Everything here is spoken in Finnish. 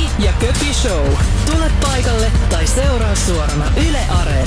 ja Köpi Show. Tule paikalle tai seuraa suorana Yle Areena.